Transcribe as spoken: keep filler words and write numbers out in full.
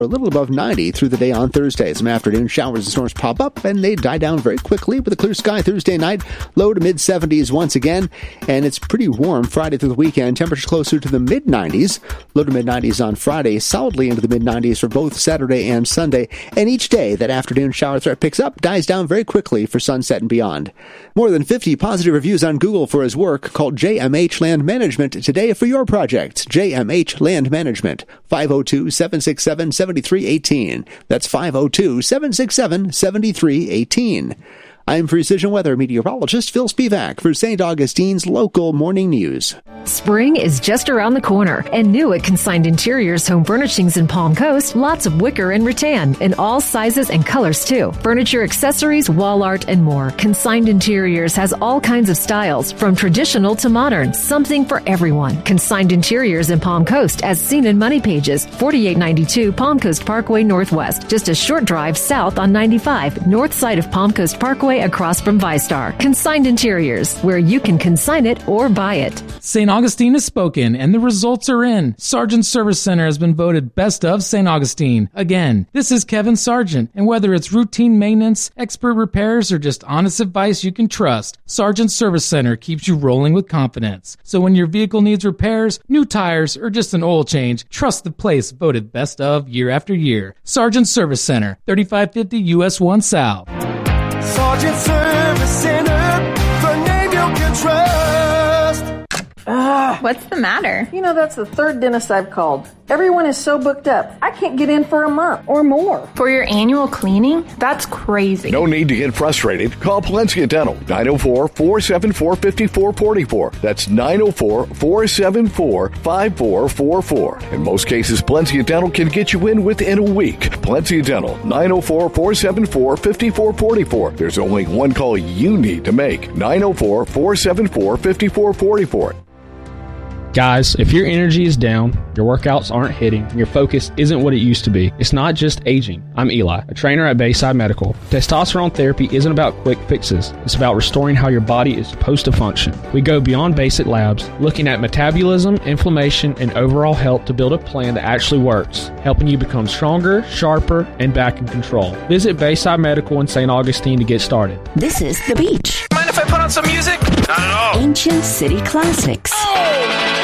a little above ninety through the day on Thursday. Some afternoon showers and storms pop up, and they die down very quickly with a clear sky Thursday night. Low to mid-seventies once again, and it's pretty warm Friday through the weekend. Temperatures closer to the mid-nineties. Low to mid-nineties on Friday, solidly into the mid-nineties for both Saturday and Sunday. And each day, that afternoon shower threat picks up, dies down very quickly for sunset and beyond. More than fifty positive reviews on Google for his work. Called J M H Land Management today for your project. J M H Land Management, five oh two, seven six seven, seven three one eight. That's five oh two, seven six seven, seven three one eight. I'm Precision Weather Meteorologist Phil Spivak for Saint Augustine's local morning news. Spring is just around the corner, and new at Consigned Interiors Home Furnishings in Palm Coast, lots of wicker and rattan in all sizes and colors too. Furniture, accessories, wall art, and more. Consigned Interiors has all kinds of styles, from traditional to modern, something for everyone. Consigned Interiors in Palm Coast, as seen in Money Pages, forty-eight ninety-two Palm Coast Parkway Northwest, just a short drive south on ninety-five, north side of Palm Coast Parkway, across from ViStar. Consigned Interiors, where you can consign it or buy it. Saint Augustine has spoken, and the results are in. Sargent Service Center has been voted Best of Saint Augustine. Again, this is Kevin Sargent, and whether it's routine maintenance, expert repairs, or just honest advice you can trust, Sargent Service Center keeps you rolling with confidence. So when your vehicle needs repairs, new tires, or just an oil change, trust the place voted Best of year after year. Sargent Service Center, thirty-five fifty U S one South. Sargent Service Center, the name you can trust. Uh, What's the matter? You know, that's the third dentist I've called. Everyone is so booked up. I can't get in for a month or more. For your annual cleaning? That's crazy. No need to get frustrated. Call Palencia Dental, nine oh four, four seven four, five four four four. That's nine oh four, four seven four, five four four four. In most cases, Palencia Dental can get you in within a week. Palencia Dental, nine oh four, four seven four, five four four four. There's only one call you need to make. nine oh four, four seven four, five four four four. Guys, if your energy is down, your workouts aren't hitting, and your focus isn't what it used to be, it's not just aging. I'm Eli, a trainer at Bayside Medical. Testosterone therapy isn't about quick fixes. It's about restoring how your body is supposed to function. We go beyond basic labs, looking at metabolism, inflammation, and overall health to build a plan that actually works, helping you become stronger, sharper, and back in control. Visit Bayside Medical in Saint Augustine to get started. This is The Beach. Mind if I put on some music? Not at all. Ancient City Classics. Oh!